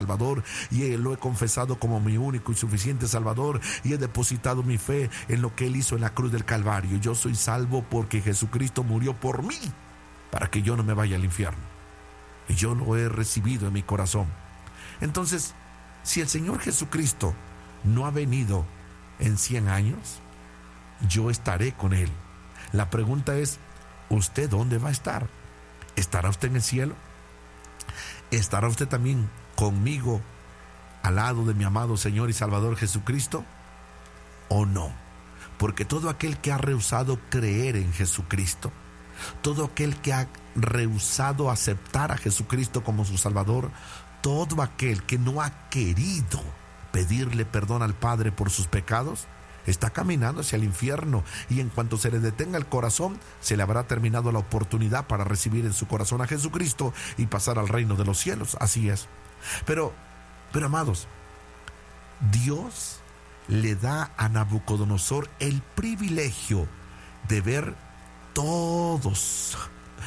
Salvador y lo he confesado como mi único y suficiente Salvador y he depositado mi fe en lo que Él hizo en la cruz del Calvario. Yo soy salvo porque Jesucristo murió por mí para que yo no me vaya al infierno. Y yo lo he recibido en mi corazón. Entonces, si el Señor Jesucristo no ha venido en 100 años, yo estaré con Él. La pregunta es, ¿usted dónde va a estar? ¿Estará usted en el cielo? ¿Estará usted también conmigo al lado de mi amado Señor y Salvador Jesucristo? ¿O no? Porque todo aquel que ha rehusado creer en Jesucristo, todo aquel que ha rehusado aceptar a Jesucristo como su Salvador, todo aquel que no ha querido pedirle perdón al Padre por sus pecados, está caminando hacia el infierno, y en cuanto se le detenga el corazón, se le habrá terminado la oportunidad para recibir en su corazón a Jesucristo y pasar al reino de los cielos. Así es. Pero amados, Dios le da a Nabucodonosor el privilegio de ver todos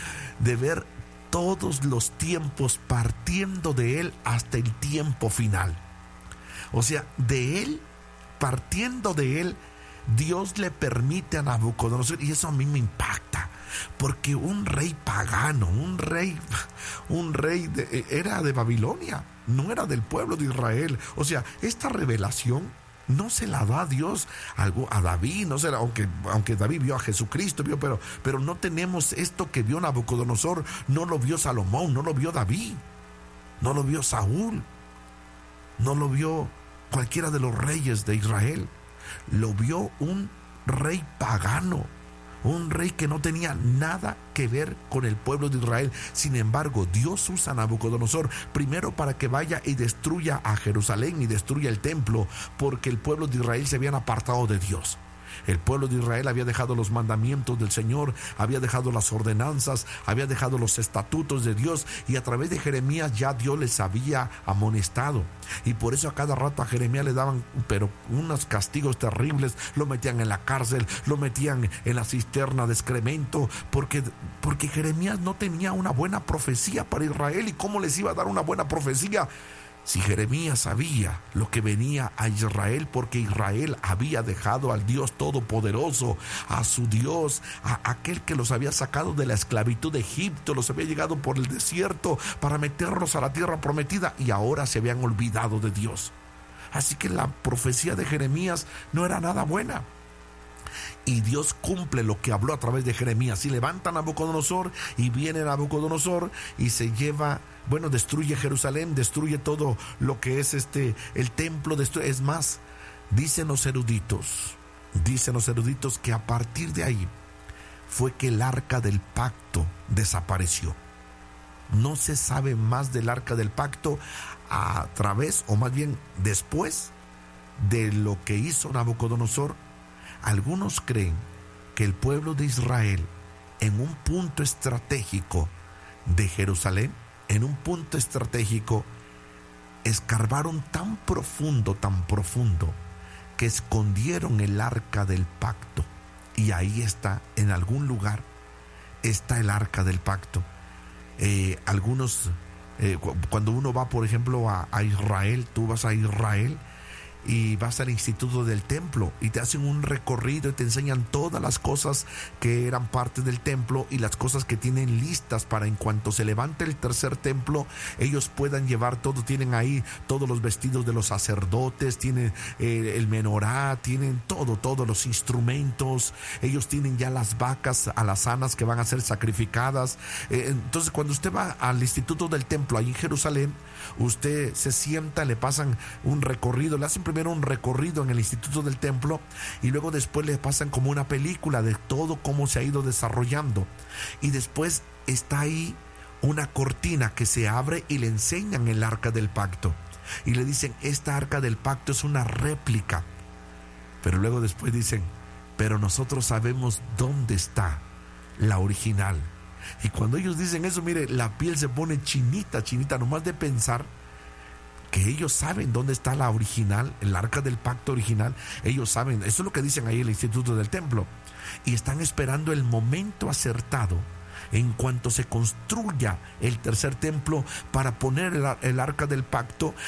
los tiempos partiendo de él hasta el tiempo final. O sea, partiendo de él, Dios le permite a Nabucodonosor, y eso a mí me impacta, porque un rey pagano, era de Babilonia, no era del pueblo de Israel. O sea, esta revelación no se la da a Dios a David, no será, aunque David vio a Jesucristo, pero no tenemos esto que vio Nabucodonosor. No lo vio Salomón, no lo vio David, no lo vio Saúl, no lo vio cualquiera de los reyes de Israel. Lo vio un rey pagano, un rey que no tenía nada que ver con el pueblo de Israel. Sin embargo, Dios usa a Nabucodonosor primero para que vaya y destruya a Jerusalén y destruya el templo, porque el pueblo de Israel se habían apartado de Dios. El pueblo de Israel había dejado los mandamientos del Señor, había dejado las ordenanzas, había dejado los estatutos de Dios, y a través de Jeremías ya Dios les había amonestado. Y por eso a cada rato a Jeremías le daban unos castigos terribles. Lo metían en la cárcel, lo metían en la cisterna de excremento, porque Jeremías no tenía una buena profecía para Israel. ¿Y cómo les iba a dar una buena profecía si Jeremías sabía lo que venía a Israel? Porque Israel había dejado al Dios Todopoderoso, a su Dios, a aquel que los había sacado de la esclavitud de Egipto, los había llegado por el desierto para meterlos a la tierra prometida, y ahora se habían olvidado de Dios. Así que la profecía de Jeremías no era nada buena. Y Dios cumple lo que habló a través de Jeremías. Y levanta a Nabucodonosor, y viene Nabucodonosor y se lleva, destruye Jerusalén, destruye todo lo que es el templo. Es más, dicen los eruditos que a partir de ahí fue que el arca del pacto desapareció. No se sabe más del arca del pacto a través, o más bien después de lo que hizo Nabucodonosor. Algunos creen que el pueblo de Israel, en un punto estratégico de Jerusalén, en un punto estratégico, escarbaron tan profundo, que escondieron el arca del pacto. Y ahí está, en algún lugar, está el arca del pacto. Cuando uno va, por ejemplo, a Israel, tú vas a Israel y vas al Instituto del Templo y te hacen un recorrido y te enseñan todas las cosas que eran parte del templo y las cosas que tienen listas para en cuanto se levante el tercer templo, ellos puedan llevar todo. Tienen ahí todos los vestidos de los sacerdotes, tienen el menorá, tienen todos los instrumentos. Ellos tienen ya las vacas alazanas que van a ser sacrificadas. Entonces, cuando usted va al Instituto del Templo ahí en Jerusalén, usted se sienta, le pasan un recorrido, le hacen primero un recorrido en el Instituto del Templo y luego después le pasan como una película de todo cómo se ha ido desarrollando, y después está ahí una cortina que se abre y le enseñan el arca del pacto y le dicen: esta arca del pacto es una réplica. Pero luego después dicen: pero nosotros sabemos dónde está la original. Y cuando ellos dicen eso, mire, la piel se pone chinita nomás de pensar que ellos saben dónde está la original, el arca del pacto original. Ellos saben, eso es lo que dicen ahí en el Instituto del Templo, y están esperando el momento acertado en cuanto se construya el tercer templo para poner el arca del pacto